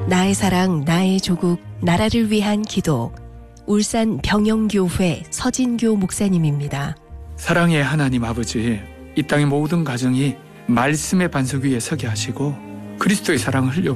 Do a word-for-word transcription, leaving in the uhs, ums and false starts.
나의 사랑, 나의 조국, 나라를 위한 기도. 울산 병영교회 서진교 목사님입니다. 사랑의 하나님 아버지, 이 땅의 모든 가정이 말씀의 반석 위에 서게 하시고 그리스도의 사랑을 흘려